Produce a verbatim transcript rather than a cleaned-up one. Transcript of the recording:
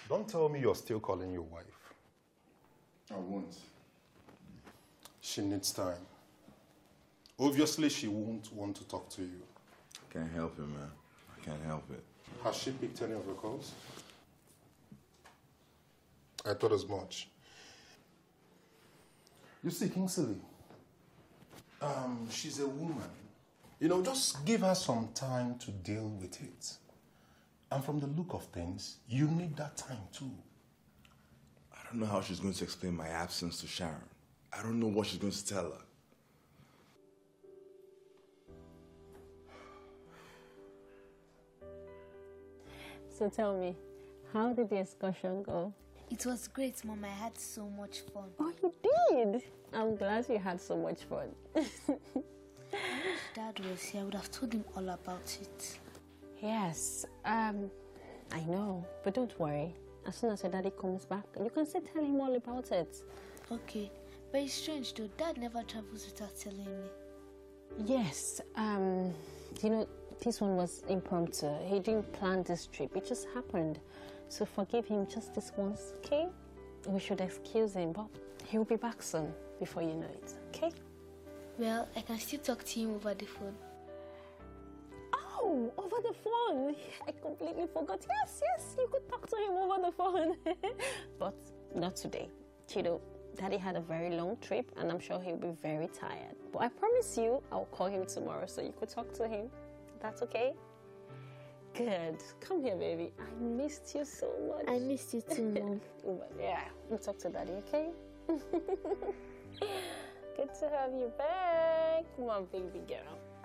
Don't tell me you're still calling your wife. I won't. She needs time. Obviously, she won't want to talk to you. I can't help it, man. I can't help it. Has she picked any of your calls? I thought as much. You see, Kingsley, um, she's a woman. You know, just give her some time to deal with it. And from the look of things, you need that time too. I don't know how she's going to explain my absence to Sharon. I don't know what she's going to tell her. So tell me, how did the excursion go? It was great, Mom. I had so much fun. Oh, you did? I'm glad you had so much fun. If Dad was here, I would have told him all about it. Yes, um, I know, but don't worry. As soon as your daddy comes back, you can still tell him all about it. Okay, but it's strange though. Dad never travels without telling me. Yes, um, you know, this one was impromptu. He didn't plan this trip. It just happened. So forgive him just this once, okay? We should excuse him, but he'll be back soon before you know it, okay? Well, I can still talk to him over the phone. Oh, over the phone. I completely forgot. Yes, yes, you could talk to him over the phone. But not today. Chido, Daddy had a very long trip and I'm sure he'll be very tired. But I promise you, I'll call him tomorrow so you could talk to him. That's okay? Good. Come here, baby. I missed you so much. I missed you too, Mom. But yeah, we'll talk to Daddy, okay? Good to have you back. Come on, baby girl.